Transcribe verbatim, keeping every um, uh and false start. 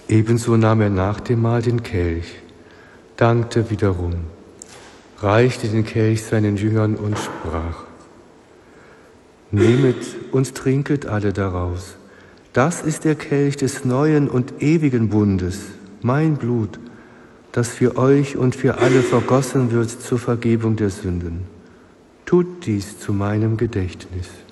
Ebenso nahm er nach dem Mahl den Kelch, dankte wiederum, reichte den Kelch seinen Jüngern und sprach: Nehmet und trinket alle daraus. Das ist der Kelch des neuen und ewigen Bundes, mein Blut, das für euch und für alle vergossen wird zur Vergebung der Sünden. Tut dies zu meinem Gedächtnis.